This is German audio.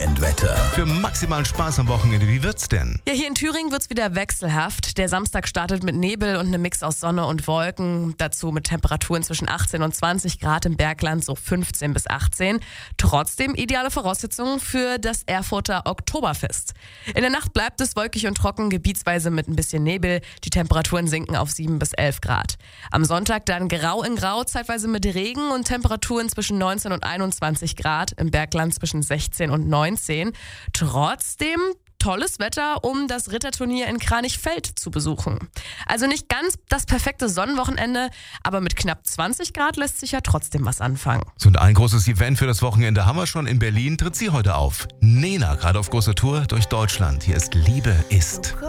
Wochenendwetter. Für maximalen Spaß am Wochenende, wie wird's denn? Ja, hier in Thüringen wird's wieder wechselhaft. Der Samstag startet mit Nebel und einem Mix aus Sonne und Wolken. Dazu mit Temperaturen zwischen 18 und 20 Grad im Bergland, so 15 bis 18. Trotzdem ideale Voraussetzungen für das Erfurter Oktoberfest. In der Nacht bleibt es wolkig und trocken, gebietsweise mit ein bisschen Nebel. Die Temperaturen sinken auf 7 bis 11 Grad. Am Sonntag dann grau in grau, zeitweise mit Regen und Temperaturen zwischen 19 und 21 Grad. Im Bergland zwischen 16 und 19. Trotzdem tolles Wetter, um das Ritterturnier in Kranichfeld zu besuchen. Also nicht ganz das perfekte Sonnenwochenende, aber mit knapp 20 Grad lässt sich ja trotzdem was anfangen. So, und ein großes Event für das Wochenende haben wir schon. In Berlin tritt sie heute auf. Nena, gerade auf großer Tour durch Deutschland. Hier ist Liebe ist.